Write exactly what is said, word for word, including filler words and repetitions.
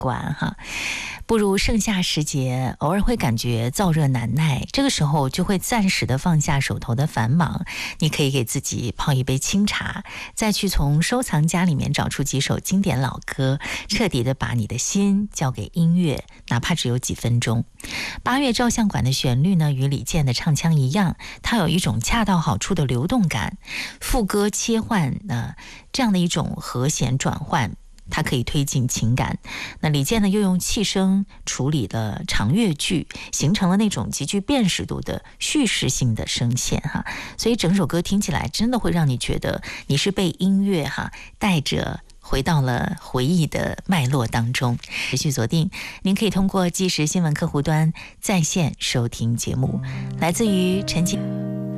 关哈。步入盛夏时节，偶尔会感觉燥热难耐，这个时候就会暂时的放下手头的繁忙，你可以给自己泡一杯清茶，再去从收藏夹里面找出几首经典老歌，彻底的把你的心交给音乐，哪怕只有几分钟。八月照相馆的旋律呢，与李健的唱腔一样，它有一种恰到好处的流动感，副歌切换呃这样的一种和弦转换，它可以推进情感。那李健呢，又用气声处理了长乐句，形成了那种极具辨识度的叙事性的声线哈。所以整首歌听起来真的会让你觉得你是被音乐哈带着回到了回忆的脉络当中。持续锁定，您可以通过即时新闻客户端在线收听节目，来自于陈静。